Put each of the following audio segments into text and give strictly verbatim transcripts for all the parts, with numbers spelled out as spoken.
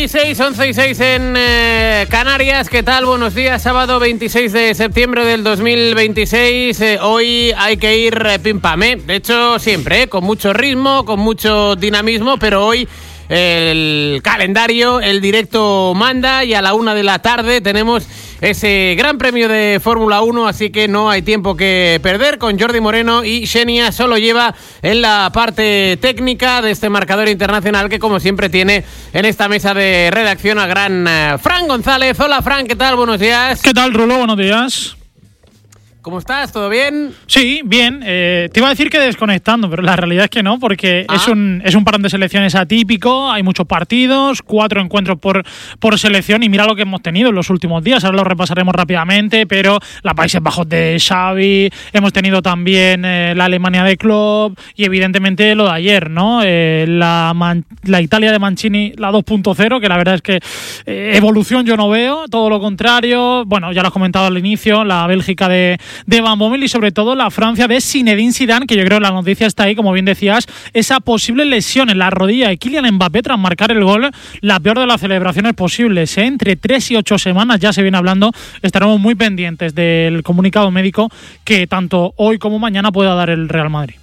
y seis, once y seis en eh, Canarias. ¿Qué tal? Buenos días. Sábado veintiséis de septiembre del dos mil veintiséis. Eh, hoy hay que ir eh, pim pam, ¿eh? De hecho, siempre, ¿eh? Con mucho ritmo, con mucho dinamismo, pero hoy el calendario, el directo manda y a la una de la tarde tenemos ese gran premio de Fórmula uno, así que no hay tiempo que perder con Jordi Moreno y Xenia solo lleva en la parte técnica de este marcador internacional que como siempre tiene en esta mesa de redacción a gran uh, Fran González. Hola Fran, ¿qué tal? Buenos días. ¿Qué tal, Rulo? Buenos días. ¿Cómo estás? ¿Todo bien? Sí, bien. Eh, te iba a decir que desconectando, pero la realidad es que no, porque ah. es un es un parón de selecciones atípico, hay muchos partidos, cuatro encuentros por, por selección y mira lo que hemos tenido en los últimos días. Ahora lo repasaremos rápidamente, pero la Países Bajos de Xavi, hemos tenido también eh, la Alemania de Klopp y evidentemente lo de ayer, ¿no? Eh, la, Man- la Italia de Mancini, la dos punto cero, que la verdad es que eh, evolución yo no veo, todo lo contrario. Bueno, ya lo has comentado al inicio, la Bélgica de de Van Bommel y sobre todo la Francia de Zinedine Zidane, que yo creo que la noticia está ahí, como bien decías, esa posible lesión en la rodilla de Kylian Mbappé tras marcar el gol, la peor de las celebraciones posibles, ¿eh? Entre tres y ocho semanas ya se viene hablando, estaremos muy pendientes del comunicado médico que tanto hoy como mañana pueda dar el Real Madrid.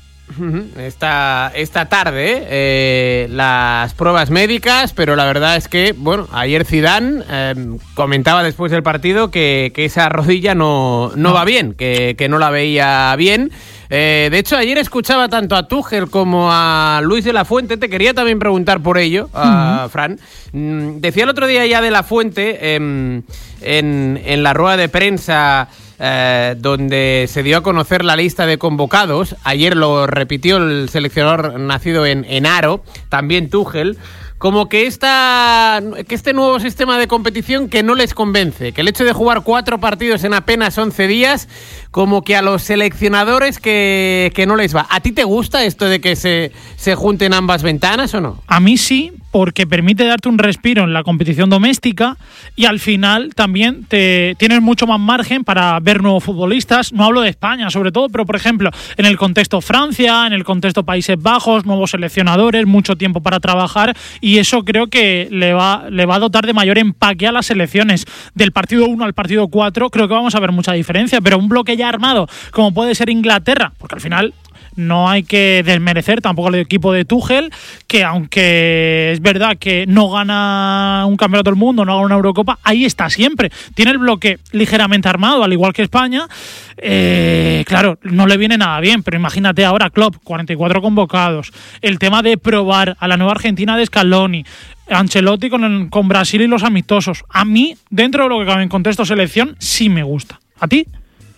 Esta, esta tarde eh, las pruebas médicas, pero la verdad es que, bueno, ayer Zidane eh, comentaba después del partido que, que esa rodilla no, no, no va bien, que, que no la veía bien. Eh, de hecho, ayer escuchaba tanto a Tuchel como a Luis de la Fuente. Te quería también preguntar por ello, uh, uh-huh. Fran. Mm, decía el otro día ya de la Fuente eh, en, en la rueda de prensa Eh, donde se dio a conocer la lista de convocados. Ayer lo repitió el seleccionador nacido en, en Aro, también Tuchel, como que, esta, que este nuevo sistema de competición que no les convence, que el hecho de jugar cuatro partidos en apenas once días, como que a los seleccionadores que, que no les va. ¿A ti te gusta esto de que se, se junten ambas ventanas o no? A mí sí, porque permite darte un respiro en la competición doméstica y al final también te tienes mucho más margen para ver nuevos futbolistas. No hablo de España sobre todo, pero por ejemplo en el contexto Francia, en el contexto Países Bajos, nuevos seleccionadores, mucho tiempo para trabajar y eso creo que le va, le va a dotar de mayor empaque a las selecciones. Del partido uno al partido cuatro creo que vamos a ver mucha diferencia, pero un bloque ya armado como puede ser Inglaterra, porque al final no hay que desmerecer tampoco el equipo de Tuchel, que aunque es verdad que no gana un campeonato del mundo, no gana una Eurocopa, ahí está siempre. Tiene el bloque ligeramente armado, al igual que España. Eh, claro, no le viene nada bien, pero imagínate ahora Klopp, cuarenta y cuatro convocados. El tema de probar a la nueva Argentina de Scaloni, Ancelotti con, el, con Brasil y los amistosos. A mí, dentro de lo que cabe en contexto selección, sí me gusta. ¿A ti?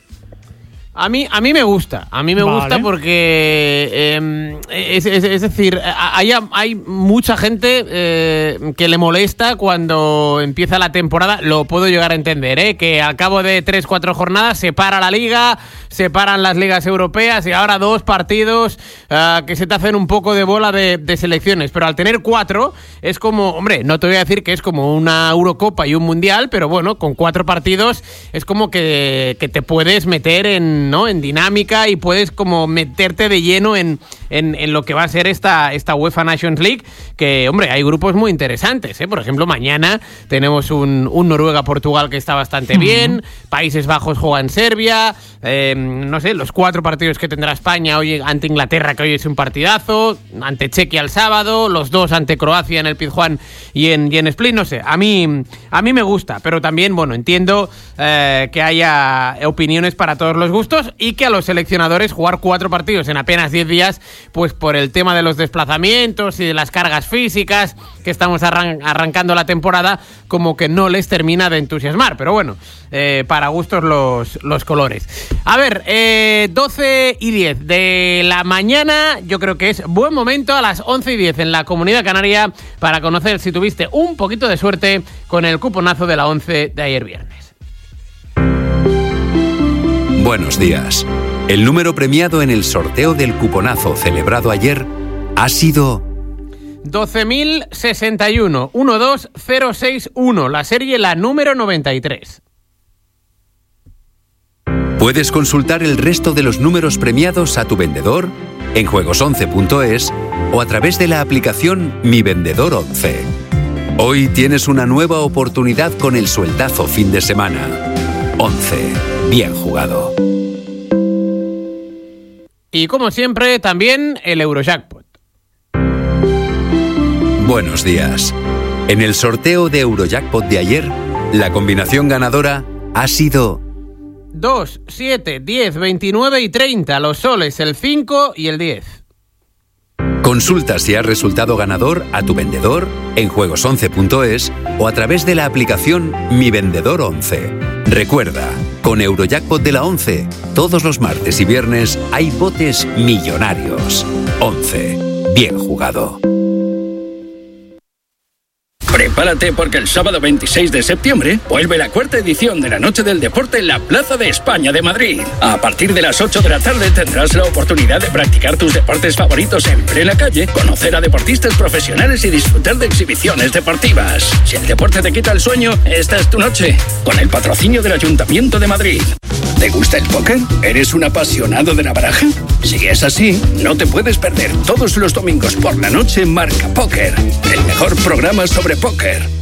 A mí, a mí me gusta, a mí me vale. gusta porque, eh, es, es, es decir, hay, hay mucha gente eh, que le molesta cuando empieza la temporada, lo puedo llegar a entender, ¿eh? Que al cabo de tres, cuatro jornadas se para la liga, se paran las ligas europeas y ahora dos partidos uh, que se te hacen un poco de bola de, de selecciones, pero al tener cuatro es como, hombre, no te voy a decir que es como una Eurocopa y un Mundial, pero bueno, con cuatro partidos es como que, que te puedes meter en ¿no? en dinámica y puedes como meterte de lleno en, en, en lo que va a ser esta, esta UEFA Nations League, que, hombre, hay grupos muy interesantes, ¿eh? Por ejemplo, mañana tenemos un, un Noruega-Portugal que está bastante uh-huh. bien, Países Bajos juega en Serbia, eh, no sé, los cuatro partidos que tendrá España hoy ante Inglaterra, que hoy es un partidazo, ante Chequia el sábado, los dos ante Croacia en el Pizjuán y en, y en Split, no sé, a mí, a mí me gusta, pero también, bueno, entiendo eh, que haya opiniones para todos los gustos y que a los seleccionadores jugar cuatro partidos en apenas diez días, pues por el tema de los desplazamientos y de las cargas físicas que estamos arran- arrancando la temporada, como que no les termina de entusiasmar, pero bueno, eh, para gustos los, los colores. A ver, eh, doce y diez de la mañana, yo creo que es buen momento a las once y diez en la Comunidad Canaria para conocer si tuviste un poquito de suerte con el cuponazo de la once de ayer viernes. Buenos días. El número premiado en el sorteo del cuponazo celebrado ayer ha sido doce mil sesenta y uno, uno dos cero seis uno, la serie la número noventa y tres. Puedes consultar el resto de los números premiados a tu vendedor en juegos once punto es o a través de la aplicación Mi Vendedor once. Hoy tienes una nueva oportunidad con el sueldazo fin de semana. once. Bien jugado. Y como siempre, también el Eurojackpot. Buenos días. En el sorteo de Eurojackpot de ayer, la combinación ganadora ha sido dos, siete, diez, veintinueve y treinta. Los soles, el cinco y el diez. Consulta si has resultado ganador a tu vendedor en juegos once punto es o a través de la aplicación Mi Vendedor once. Recuerda, con Eurojackpot de la once, todos los martes y viernes hay botes millonarios. once. Bien jugado. Prepárate porque el sábado veintiséis de septiembre vuelve la cuarta edición de la Noche del Deporte en la Plaza de España de Madrid. A partir de las ocho de la tarde tendrás la oportunidad de practicar tus deportes favoritos en plena calle, conocer a deportistas profesionales y disfrutar de exhibiciones deportivas. Si el deporte te quita el sueño, esta es tu noche, con el patrocinio del Ayuntamiento de Madrid. ¿Te gusta el póker? ¿Eres un apasionado de la baraja? Si es así, no te puedes perder todos los domingos por la noche Marca Póker, el mejor programa sobre póker.